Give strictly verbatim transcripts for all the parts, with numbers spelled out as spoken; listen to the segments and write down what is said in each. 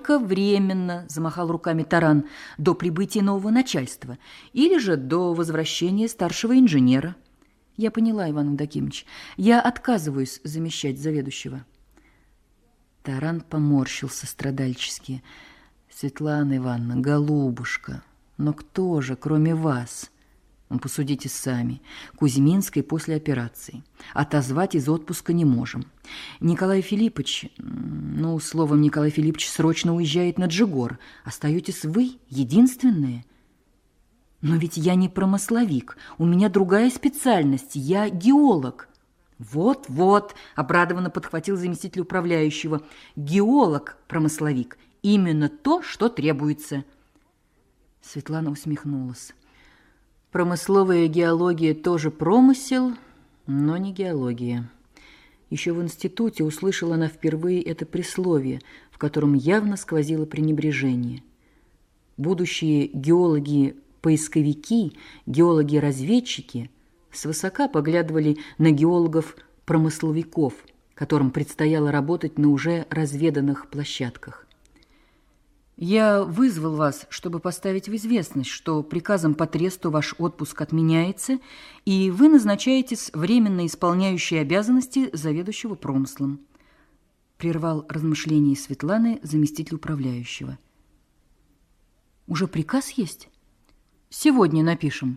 «Только временно», – замахал руками Таран, – «до прибытия нового начальства или же до возвращения старшего инженера». «Я поняла, Иван Евдокимович. Я отказываюсь замещать заведующего». Таран поморщился страдальчески. «Светлана Ивановна, голубушка, но кто же, кроме вас? Посудите сами. Кузьминской после операции. Отозвать из отпуска не можем. Николай Филиппович, ну, словом, Николай Филиппович срочно уезжает на Джигор. Остаетесь вы, единственные. Но ведь я не промысловик. У меня другая специальность. Я геолог». «Вот-вот», – обрадованно подхватил заместитель управляющего. «Геолог-промысловик. Именно то, что требуется». Светлана усмехнулась. Промысловая геология тоже промысел, но не геология. Еще в институте услышала она впервые это присловие, в котором явно сквозило пренебрежение. Будущие геологи-поисковики, геологи-разведчики свысока поглядывали на геологов-промысловиков, которым предстояло работать на уже разведанных площадках. «Я вызвал вас, чтобы поставить в известность, что приказом по тресту ваш отпуск отменяется, и вы назначаетесь временно исполняющей обязанности заведующего промыслом», прервал размышления Светланы заместитель управляющего. «Уже приказ есть? Сегодня напишем».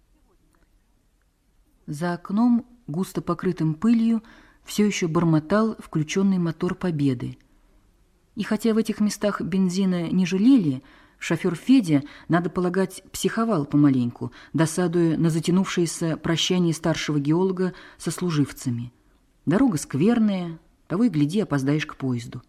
За окном, густо покрытым пылью, все еще бормотал включенный мотор «Победы». И хотя в этих местах бензина не жалели, шофер Федя, надо полагать, психовал помаленьку, досадуя на затянувшееся прощание старшего геолога со служивцами. Дорога скверная, того и гляди, опоздаешь к поезду.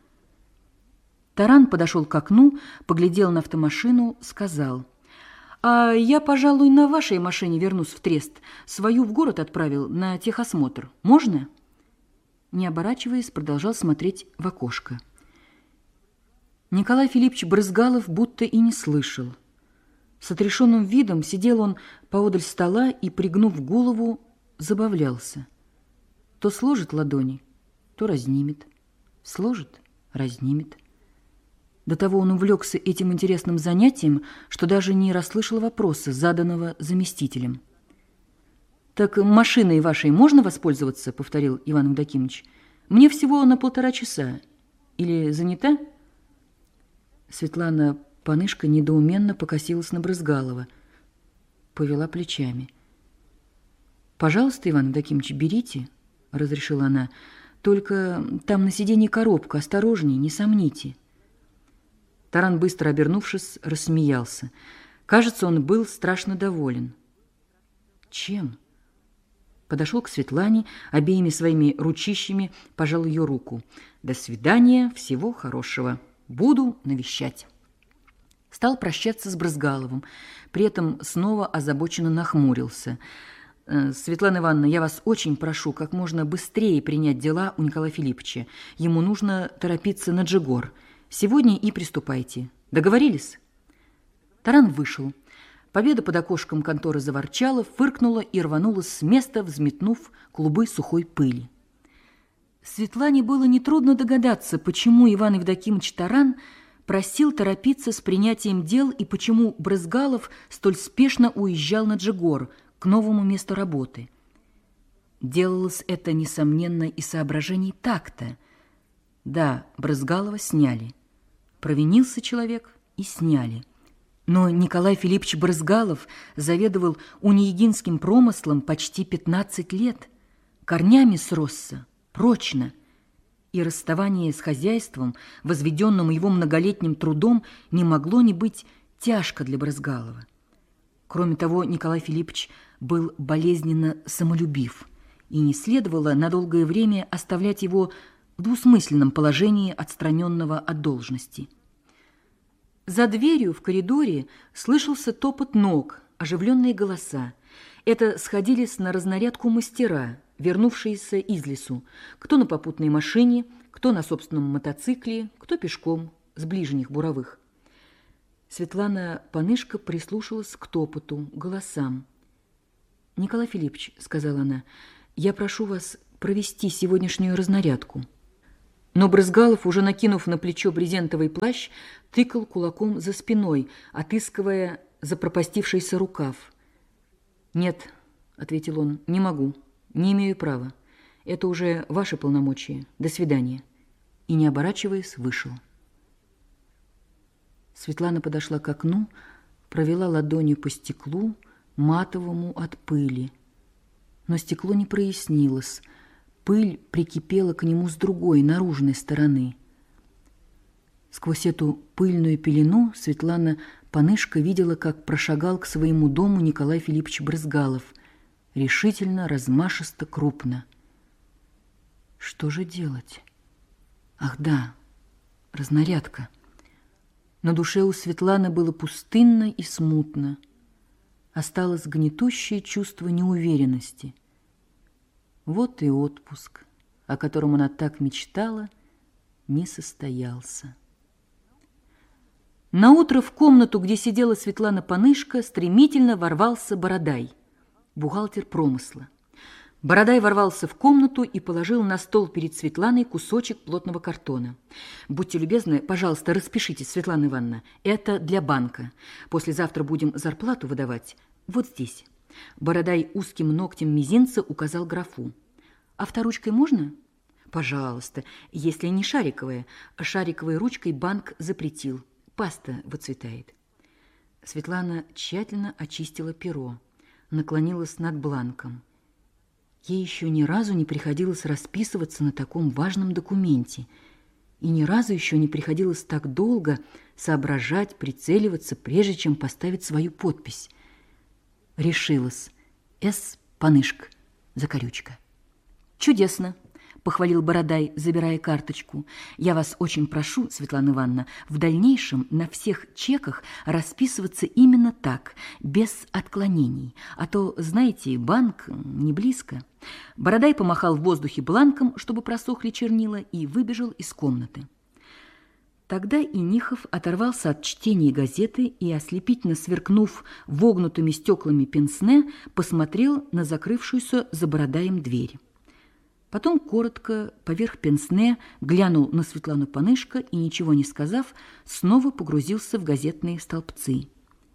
Таран подошел к окну, поглядел на автомашину, сказал: «А я, пожалуй, на вашей машине вернусь в Трест. Свою в город отправил на техосмотр. Можно?» Не оборачиваясь, продолжал смотреть в окошко. Николай Филиппович Брызгалов будто и не слышал. С отрешенным видом сидел он поодаль стола и, пригнув голову, забавлялся. То сложит ладони, то разнимет. Сложит, разнимет. До того он увлекся этим интересным занятием, что даже не расслышал вопроса, заданного заместителем. «Так машиной вашей можно воспользоваться?» — повторил Иван Евдокимович. «Мне всего на полтора часа. Или занята?» Светлана Панышко недоуменно покосилась на Брызгалова, повела плечами. «Пожалуйста, Иван Евдокимович, берите», — разрешила она. «Только там на сиденье коробка, осторожней, не сомните». Таран, быстро обернувшись, рассмеялся. Кажется, он был страшно доволен. «Чем?» Подошел к Светлане, обеими своими ручищами пожал ее руку. «До свидания, всего хорошего. Буду навещать». Стал прощаться с Брызгаловым, при этом снова озабоченно нахмурился. «Светлана Ивановна, я вас очень прошу как можно быстрее принять дела у Николая Филипповича. Ему нужно торопиться на Джигор. Сегодня и приступайте. Договорились?» Таран вышел. Победа под окошком конторы заворчала, фыркнула и рванулась с места, взметнув клубы сухой пыли. Светлане было нетрудно догадаться, почему Иван Евдокимович Таран просил торопиться с принятием дел и почему Брызгалов столь спешно уезжал на Джигор к новому месту работы. Делалось это, несомненно, из соображений такта. Да, Брызгалова сняли. Провинился человек и сняли. Но Николай Филиппович Брызгалов заведовал Унеегинским промыслом почти пятнадцать лет, корнями сросся, прочно, и расставание с хозяйством, возведенным его многолетним трудом, не могло не быть тяжко для Брызгалова. Кроме того, Николай Филиппович был болезненно самолюбив, и не следовало на долгое время оставлять его в двусмысленном положении отстраненного от должности. За дверью в коридоре слышался топот ног, оживленные голоса. Это сходились на разнарядку мастера, вернувшиеся из лесу, кто на попутной машине, кто на собственном мотоцикле, кто пешком с ближних буровых. Светлана Панышко прислушалась к топоту, голосам. «Николай Филиппович, — сказала она, — я прошу вас провести сегодняшнюю разнарядку». Но Брызгалов, уже накинув на плечо брезентовый плащ, тыкал кулаком за спиной, отыскивая запропастившийся рукав. «Нет», — ответил он, — «не могу, не имею права. Это уже ваши полномочия. До свидания». И, не оборачиваясь, вышел. Светлана подошла к окну, провела ладонью по стеклу, матовому от пыли. Но стекло не прояснилось. Пыль прикипела к нему с другой, наружной стороны. Сквозь эту пыльную пелену Светлана Панышко видела, как прошагал к своему дому Николай Филиппович Брызгалов, решительно, размашисто, крупно. Что же делать? Ах да, разнарядка. На душе у Светланы было пустынно и смутно. Осталось гнетущее чувство неуверенности. Вот и отпуск, о котором она так мечтала, не состоялся. Наутро в комнату, где сидела Светлана Панышко, стремительно ворвался Бородай, бухгалтер промысла. Бородай ворвался в комнату и положил на стол перед Светланой кусочек плотного картона. «Будьте любезны, пожалуйста, распишитесь, Светлана Ивановна. Это для банка. Послезавтра будем зарплату выдавать. Вот здесь». Бородай узким ногтем мизинца указал графу. «Авторучкой можно?» «Пожалуйста, если не шариковая. Шариковой ручкой банк запретил. Паста выцветает». Светлана тщательно очистила перо, наклонилась над бланком. Ей еще ни разу не приходилось расписываться на таком важном документе, и ни разу еще не приходилось так долго соображать, прицеливаться, прежде чем поставить свою подпись. Решилась. С. Панышко. Закорючка. «Чудесно», — похвалил Бородай, забирая карточку. «Я вас очень прошу, Светлана Ивановна, в дальнейшем на всех чеках расписываться именно так, без отклонений. А то, знаете, банк не близко». Бородай помахал в воздухе бланком, чтобы просохли чернила, и выбежал из комнаты. Тогда Инихов оторвался от чтения газеты и, ослепительно сверкнув вогнутыми стеклами пенсне, посмотрел на закрывшуюся за Бородаем дверь. Потом коротко, поверх пенсне, глянул на Светлану Панышко и, ничего не сказав, снова погрузился в газетные столбцы.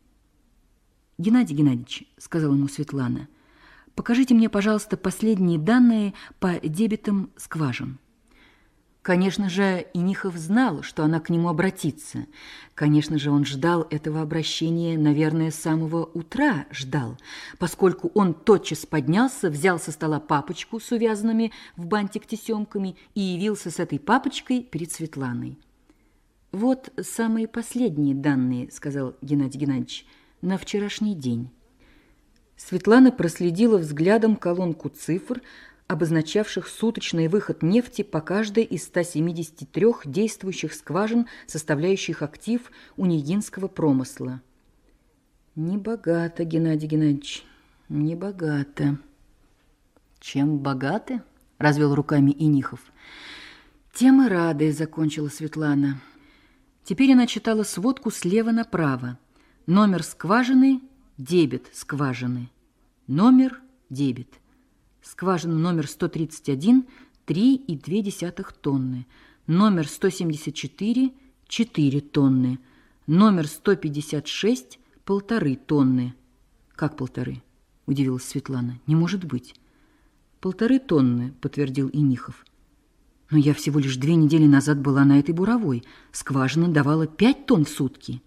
«Геннадий Геннадьевич», — сказала ему Светлана, — «покажите мне, пожалуйста, последние данные по дебетам скважин». Конечно же, Инихов знал, что она к нему обратится. Конечно же, он ждал этого обращения, наверное, с самого утра ждал, поскольку он тотчас поднялся, взял со стола папочку с увязанными в бантик тесемками и явился с этой папочкой перед Светланой. «Вот самые последние данные», — сказал Геннадий Геннадьевич, — «на вчерашний день». Светлана проследила взглядом колонку цифр, обозначавших суточный выход нефти по каждой из ста семидесяти трёх действующих скважин, составляющих актив унигинского промысла. «Небогато, Геннадий Геннадьевич, небогато». «Чем богаты?» — развел руками Инихов. «Тем и рады», — закончила Светлана. Теперь она читала сводку слева направо. Номер скважины — дебет скважины. Номер — дебет. Скважина номер сто тридцать один – три и две десятых тонны. Номер сто семьдесят четыре – четыре тонны. Номер сто пятьдесят шесть – полторы тонны. «Как полторы?» – удивилась Светлана. «Не может быть». «Полторы тонны», – подтвердил Инихов. «Но я всего лишь две недели назад была на этой буровой. Скважина давала пять тонн в сутки».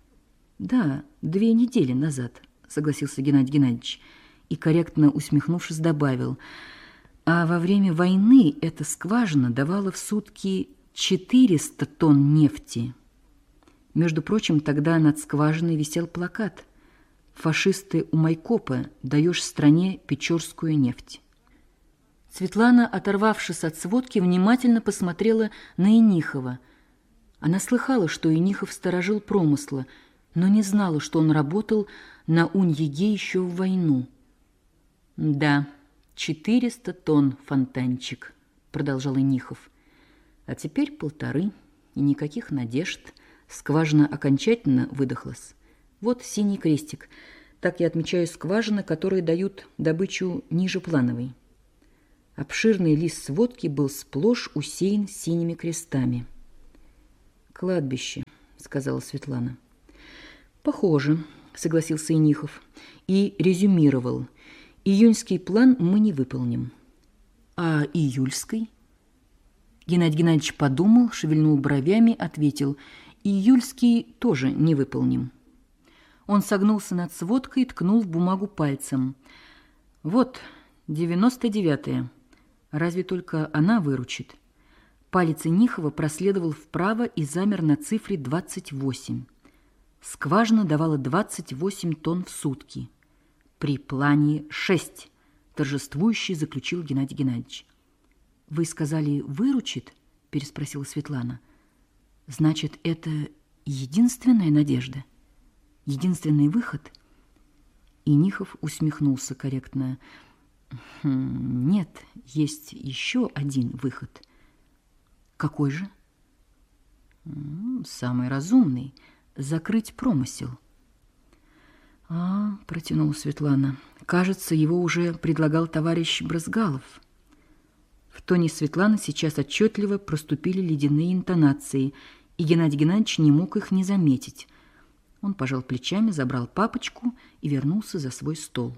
«Да, две недели назад», – согласился Геннадий Геннадьевич. И, корректно усмехнувшись, добавил: «А во время войны эта скважина давала в сутки четыреста тонн нефти». Между прочим, тогда над скважиной висел плакат: «Фашисты у Майкопа, даешь стране печорскую нефть». Светлана, оторвавшись от сводки, внимательно посмотрела на Инихова. Она слыхала, что Инихов сторожил промысла, но не знала, что он работал на Уньеге еще в войну. «Да, четыреста тонн, фонтанчик», — продолжал Инихов. «А теперь полторы, и никаких надежд. Скважина окончательно выдохлась. Вот синий крестик. Так я отмечаю скважины, которые дают добычу ниже плановой». Обширный лист сводки был сплошь усеян синими крестами. «Кладбище», — сказала Светлана. «Похоже», — согласился Инихов и резюмировал. «Июньский план мы не выполним». «А июльский?» Геннадий Геннадьевич подумал, шевельнул бровями, ответил. «Июльский тоже не выполним». Он согнулся над сводкой и ткнул в бумагу пальцем. «Вот, девяносто девятая. Разве только она выручит?» Палец Инихова проследовал вправо и замер на цифре двадцать восемь. Скважина давала двадцать восемь тонн в сутки. При плане шесть, торжествующе заключил Геннадий Геннадьевич. «Вы сказали, выручит?» – переспросила Светлана. «Значит, это единственная надежда? Единственный выход?» Инихов усмехнулся корректно. «Хм, нет, есть еще один выход». «Какой же?» «Самый разумный – закрыть промысел». «А, — протянула Светлана, — кажется, его уже предлагал товарищ Брызгалов». В тоне Светланы сейчас отчетливо проступили ледяные интонации, и Геннадий Геннадьевич не мог их не заметить. Он пожал плечами, забрал папочку и вернулся за свой стол.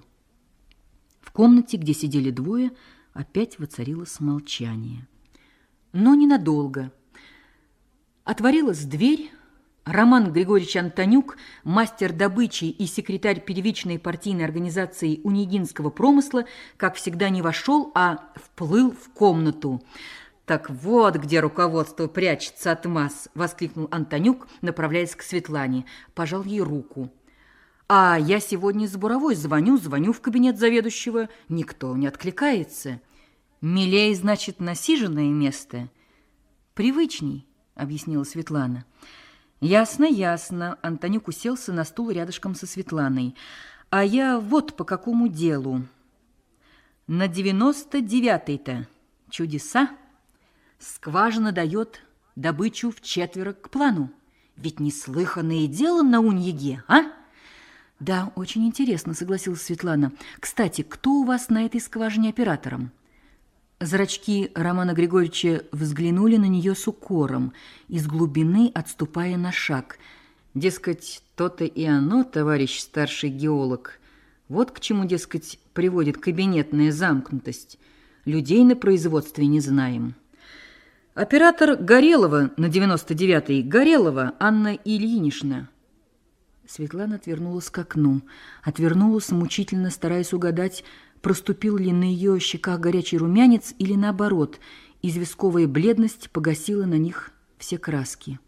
В комнате, где сидели двое, опять воцарилось молчание. Но ненадолго. Отворилась дверь. Роман Григорьевич Антонюк, мастер добычи и секретарь первичной партийной организации Унегинского промысла, как всегда не вошел, а вплыл в комнату. «Так вот где руководство прячется от масс!» – воскликнул Антонюк, направляясь к Светлане. Пожал ей руку. «А я сегодня с Буровой звоню, звоню в кабинет заведующего. Никто не откликается. Милей, значит, насиженное место?» «Привычней», – объяснила Светлана. «Ясно, ясно». Антонюк уселся на стул рядышком со Светланой. «А я вот по какому делу. На девяносто девятой-то чудеса. Скважина дает добычу вчетверо к плану. Ведь неслыханное дело на Уньеге, а?» «Да, очень интересно», — согласилась Светлана. «Кстати, кто у вас на этой скважине оператором?» Зрачки Романа Григорьевича взглянули на нее с укором, из глубины отступая на шаг. Дескать, то-то и оно, товарищ старший геолог. Вот к чему, дескать, приводит кабинетная замкнутость. Людей на производстве не знаем. Оператор Горелова на девяносто девятой. Горелова Анна Ильинична. Светлана отвернулась к окну. Отвернулась, мучительно стараясь угадать, проступил ли на ее щеках горячий румянец или, наоборот, известковая бледность погасила на них все краски.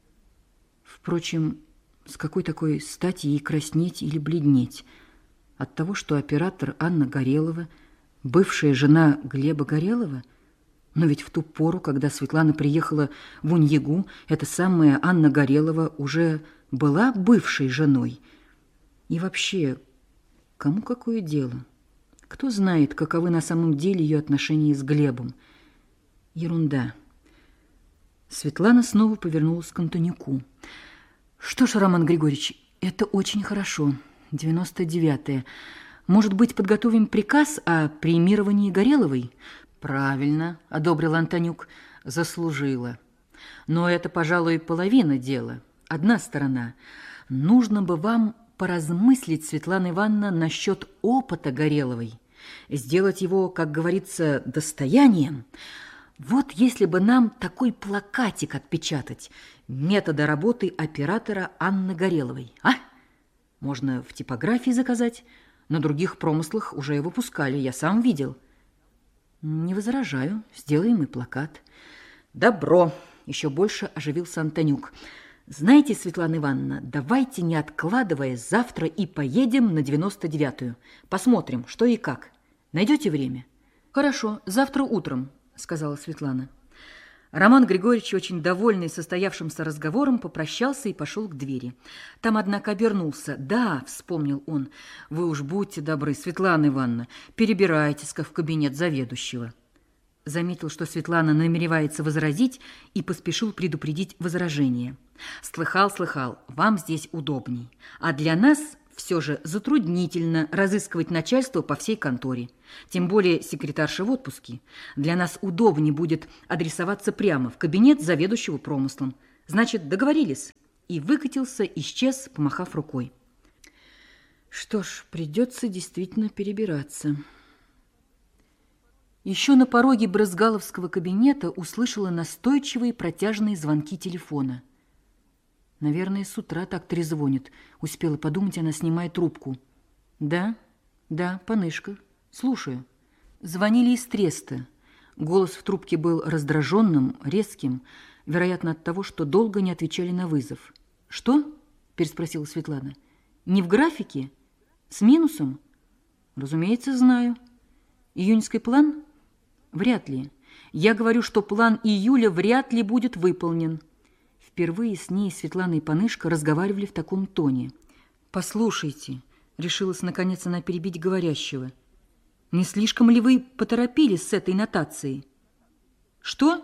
Впрочем, с какой такой стати ей краснеть или бледнеть? От того, что оператор Анна Горелова, бывшая жена Глеба Горелова? Но ведь в ту пору, когда Светлана приехала в Уньегу, эта самая Анна Горелова уже была бывшей женой. И вообще, кому какое дело? Кто знает, каковы на самом деле ее отношения с Глебом? Ерунда. Светлана снова повернулась к Антонюку. «Что ж, Роман Григорьевич, это очень хорошо. девяносто девятая. Может быть, подготовим приказ о премировании Гореловой?» «Правильно», — одобрил Антонюк. «Заслужила. Но это, пожалуй, половина дела. Одна сторона. Нужно бы вам поразмыслить, Светлана Ивановна, насчет опыта Гореловой. Сделать его, как говорится, достоянием. Вот если бы нам такой плакатик отпечатать. Метода работы оператора Анны Гореловой. А? Можно в типографии заказать. На других промыслах уже его пускали, я сам видел». «Не возражаю. Сделаем и плакат». «Добро!» – еще больше оживился Антонюк. «Знаете, Светлана Ивановна, давайте, не откладывая, завтра и поедем на девяносто девятую. Посмотрим, что и как. Найдете время?» «Хорошо, завтра утром», – сказала Светлана. Роман Григорьевич, очень довольный состоявшимся разговором, попрощался и пошел к двери. Там, однако, обернулся. «Да», – вспомнил он, – «вы уж будьте добры, Светлана Ивановна, перебирайтесь-ка в кабинет заведующего». Заметил, что Светлана намеревается возразить, и поспешил предупредить возражение. «Слыхал, слыхал, вам здесь удобней, а для нас все же затруднительно разыскивать начальство по всей конторе. Тем более секретарша в отпуске. Для нас удобнее будет адресоваться прямо в кабинет заведующего промыслом. Значит, договорились. И выкатился, исчез, помахав рукой. Что ж, придется действительно перебираться. Еще на пороге брызгаловского кабинета услышала настойчивые протяжные звонки телефона. Наверное, с утра так трезвонит. Успела подумать, она снимает трубку. Да, да, Панышка, слушаю. Звонили из Треста. Голос в трубке был раздраженным, резким, вероятно, от того, что долго не отвечали на вызов. Что? Переспросила Светлана. Не в графике? С минусом? Разумеется, знаю. Июньский план? Вряд ли. Я говорю, что план июля вряд ли будет выполнен. Впервые с ней Светлана и Панышка разговаривали в таком тоне. «Послушайте», — решилась наконец она перебить говорящего, «не слишком ли вы поторопились с этой нотацией?» «Что?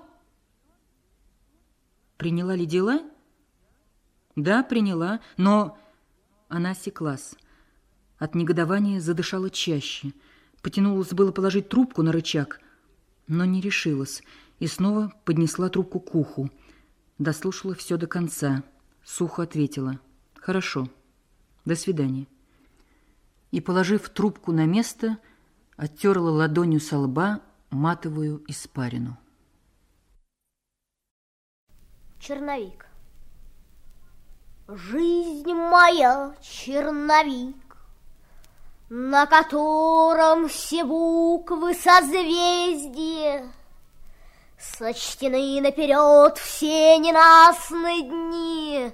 Приняла ли дела?» «Да, приняла, но...» Она осеклась. От негодования задышала чаще. Потянулась было положить трубку на рычаг, но не решилась и снова поднесла трубку к уху. Дослушала все до конца. Сухо ответила. «Хорошо. До свидания». И, положив трубку на место, оттерла ладонью со лба матовую испарину. Черновик. Жизнь моя черновик, на котором все буквы созвездия, сочтены наперед все ненастные дни.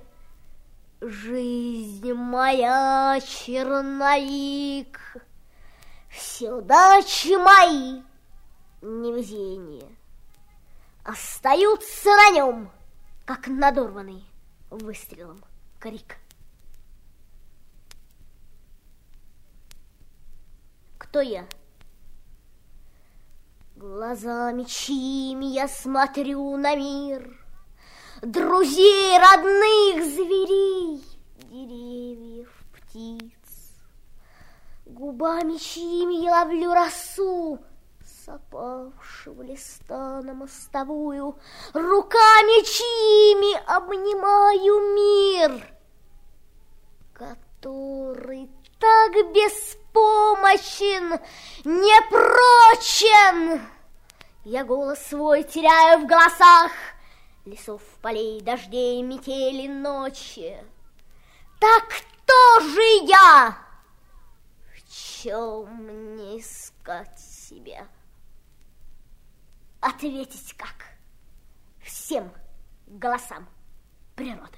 Жизнь моя черновик, все удачи мои, невезения, остаются на нем, как надорванный выстрелом крик. Кто я? Глазами чьими я смотрю на мир, друзей, родных, зверей, деревьев, птиц. Губами чьими я ловлю росу с опавшего листа на мостовую, руками чьими обнимаю мир, который так беспомощен, непрочен. Я голос свой теряю в голосах лесов, полей, дождей, метели, ночи. Так кто же я? В чем мне искать себя? Ответить как? Всем голосам природы.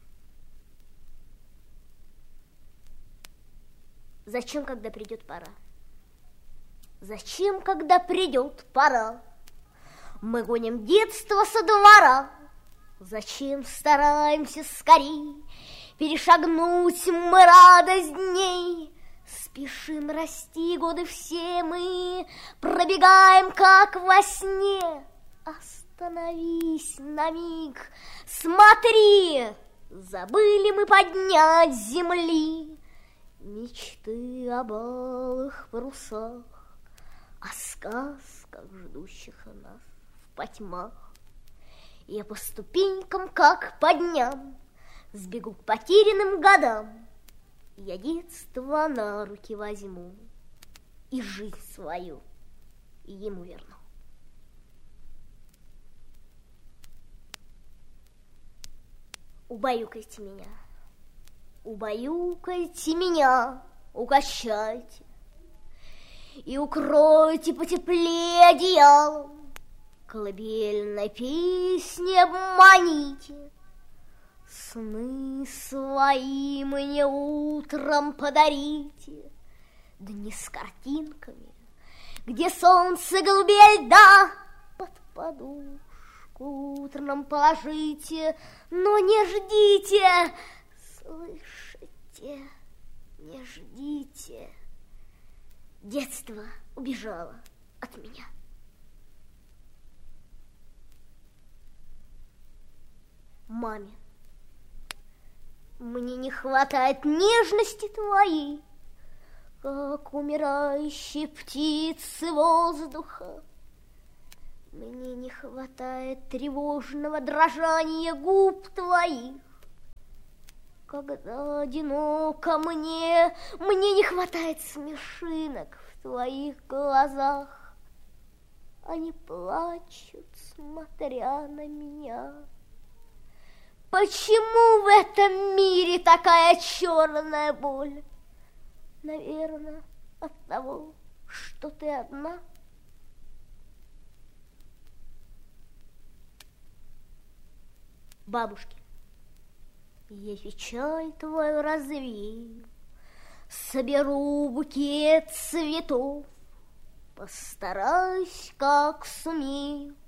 Зачем, когда придет пора? Зачем, когда придет пора? Мы гоним детство со двора. Зачем стараемся скорей перешагнуть мы радость дней? Спешим расти, годы все мы пробегаем, как во сне. Остановись на миг, смотри, забыли мы поднять с земли мечты об алых парусах, о сказках, ждущих нас в потьмах. Я по ступенькам, как по дням, сбегу к потерянным годам. Я детство на руки возьму и жизнь свою ему верну. Убаюкайте меня, убаюкайте меня, угощайте и укройте потеплее одеялом, колыбельной песни обманите. Сны свои мне утром подарите, дни с картинками, где солнце голубее льда. Под подушку утром положите, но не ждите, слышите, не ждите. Детство убежало от меня. Маме. Мне не хватает нежности твоей, как умирающей птицы воздуха. Мне не хватает тревожного дрожания губ твоих. Когда одиноко мне, мне не хватает смешинок в твоих глазах. Они плачут, смотря на меня. Почему в этом мире такая черная боль? Наверное, от того, что ты одна. Бабушки, я печаль твою развею, соберу букет цветов, постараюсь, как сумею,